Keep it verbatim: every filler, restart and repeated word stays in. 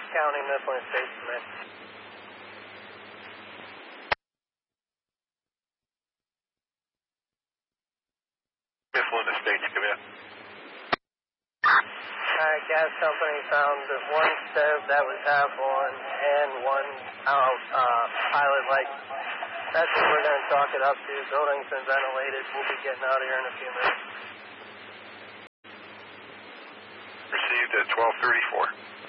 County, Mifflin Estates, command. Mifflin Estates, command. Alright, gas company found one stove that was half on and one out uh, pilot light. That's what we're going to chalk it up to. Building's been ventilated. We'll be getting out of here in a few minutes. Received at twelve thirty-four.